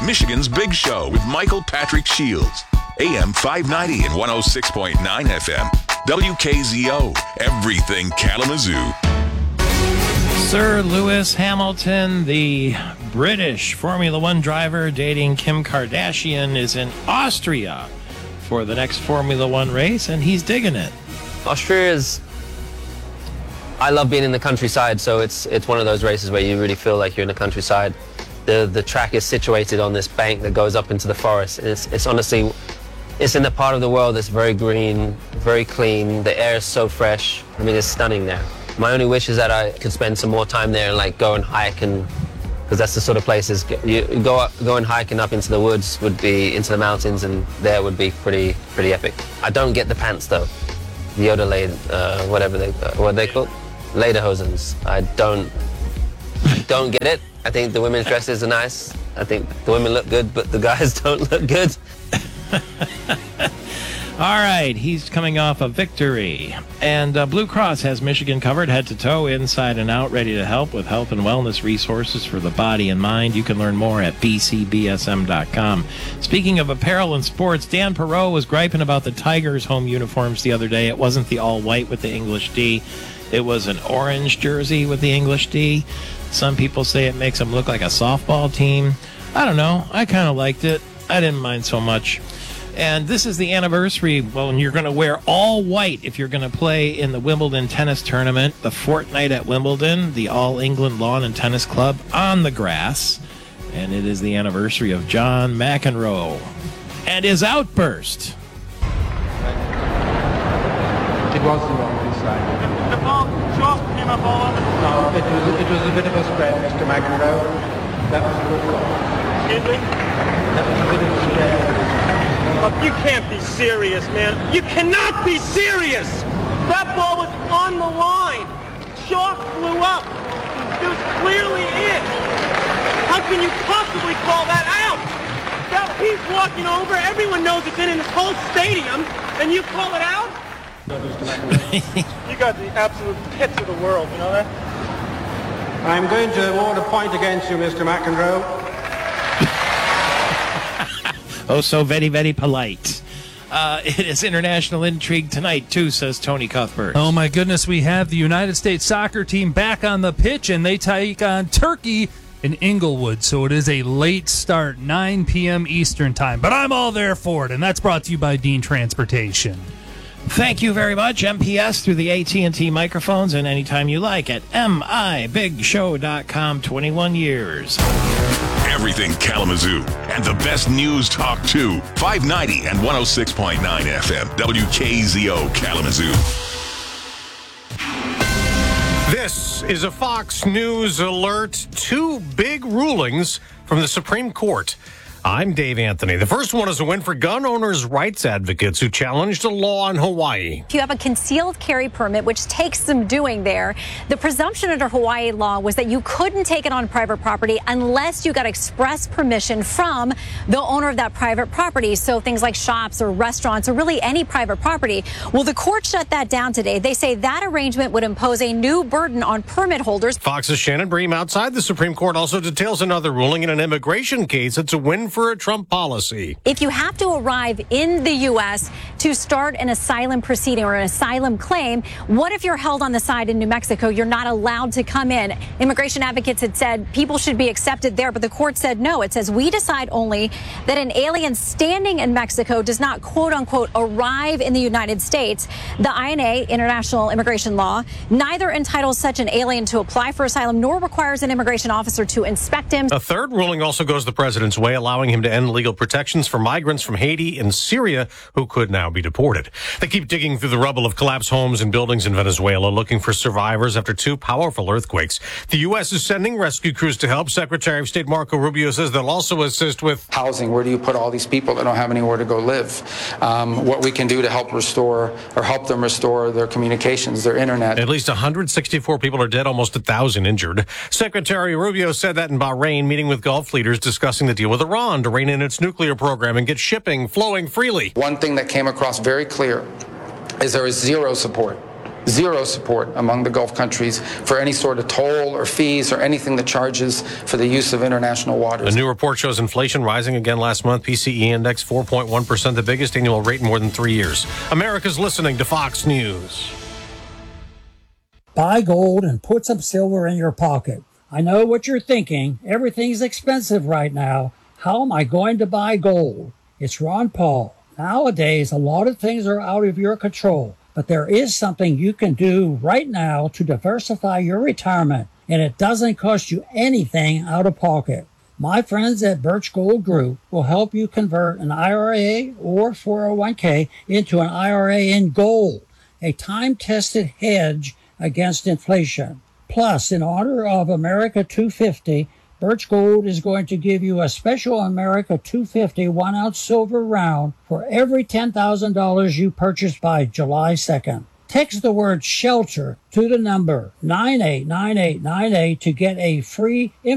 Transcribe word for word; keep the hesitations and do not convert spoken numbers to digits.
Michigan's Big Show with Michael Patrick Shields. A M five ninety and one oh six point nine F M. W K Z O. Everything Kalamazoo. Sir Lewis Hamilton, the British Formula One driver dating Kim Kardashian, is in Austria for the next Formula One race, and he's digging it. Austria is... I love being in the countryside, so it's it's one of those races where you really feel like you're in the countryside. The the track is situated on this bank that goes up into the forest. It's, it's honestly, it's in the part of the world that's very green, very clean. The air is so fresh. I mean, it's stunning there. My only wish is that I could spend some more time there and like go and hike, and because that's the sort of places you go up, go and hiking up into the woods would be into the mountains, and there would be pretty pretty epic. I don't get the pants though, the Yodelade, uh, whatever they uh, what are they called, lederhosens. I don't don't get it. I think the women's dresses are nice. I think the women look good, but the guys don't look good. All right, he's coming off a victory. And uh, Blue Cross has Michigan covered head to toe, inside and out, ready to help with health and wellness resources for the body and mind. You can learn more at b c b s m dot com. Speaking of apparel and sports, Dan Perot was griping about the Tigers' home uniforms the other day. It wasn't the all-white with the English D. It was an orange jersey with the English D. Some people say it makes them look like a softball team. I don't know. I kind of liked it. I didn't mind so much. And this is the anniversary. Well, you're going to wear all white if you're going to play in the Wimbledon tennis tournament, the Fortnight at Wimbledon, the All England Lawn and Tennis Club on the grass. And it is the anniversary of John McEnroe and his outburst. It was the wrong side. The ball just came up all over. No, it was, it was a bit of a spread, Mister McEnroe. That was a good call. Excuse me? That was a bit of a spread. Look, you can't be serious, man. You cannot be serious! That ball was on the line. Chalk flew up. It was clearly in. How can you possibly call that out? That he's walking over. Everyone knows it's in in this whole stadium, and you call it out? You got the absolute pits of the world, you know that? I'm going to award a point against you, Mister McEnroe. Oh, so very, very polite. Uh, it is international intrigue tonight, too, says Tony Cuthbert. Oh, my goodness. We have the United States soccer team back on the pitch, and they take on Turkey in Inglewood. So it is a late start, nine p.m. Eastern time. But I'm all there for it, and that's brought to you by Dean Transportation. Thank you very much, M P S, through the A T and T microphones, and anytime you like at m i big show dot com, twenty-one years. Everything Kalamazoo and the best news talk too. five ninety and one oh six point nine F M. W K Z O Kalamazoo. This is a Fox News alert. Two big rulings from the Supreme Court. I'm Dave Anthony. The first one is a win for gun owners' rights advocates who challenged a law in Hawaii. If you have a concealed carry permit, which takes some doing there, the presumption under Hawaii law was that you couldn't take it on private property unless you got express permission from the owner of that private property. So things like shops or restaurants or really any private property. Well, the court shut that down today. They say that arrangement would impose a new burden on permit holders. Fox's Shannon Bream outside the Supreme Court also details another ruling in an immigration case. It's a win for a Trump policy. If you have to arrive in the U S to start an asylum proceeding or an asylum claim, what if you're held on the side in New Mexico? You're not allowed to come in. Immigration advocates had said people should be accepted there, but the court said no. It says we decide only that an alien standing in Mexico does not, quote unquote, arrive in the United States. The I N A, International Immigration Law, neither entitles such an alien to apply for asylum nor requires an immigration officer to inspect him. A third ruling also goes the president's way, allowing him to end legal protections for migrants from Haiti and Syria who could now be deported. They keep digging through the rubble of collapsed homes and buildings in Venezuela, looking for survivors after two powerful earthquakes. The U S is sending rescue crews to help. Secretary of State Marco Rubio says they'll also assist with housing. Where do you put all these people that don't have anywhere to go live? Um, what we can do to help restore or help them restore their communications, their internet. At least one hundred sixty-four people are dead, almost one thousand injured. Secretary Rubio said that in Bahrain, meeting with Gulf leaders discussing the deal with Iran to rein in its nuclear program and get shipping flowing freely. One thing that came across very clear is there is zero support zero support among the Gulf countries for any sort of toll or fees or anything that charges for the use of international waters. A new report shows inflation rising again last month. P C E index four point one percent, the biggest annual rate in more than three years. America's listening to Fox News. Buy gold and put some silver in your pocket. I know what you're thinking. Everything's expensive right now. How am I going to buy gold? It's Ron Paul. Nowadays, a lot of things are out of your control, but there is something you can do right now to diversify your retirement, and it doesn't cost you anything out of pocket. My friends at Birch Gold Group will help you convert an I R A or four oh one k into an I R A in gold, a time-tested hedge against inflation. Plus, in honor of America two fifty, Birch Gold is going to give you a special America two fifty one-ounce silver round for every ten thousand dollars you purchase by July second. Text the word SHELTER to the number nine eight nine eight nine eight to get a free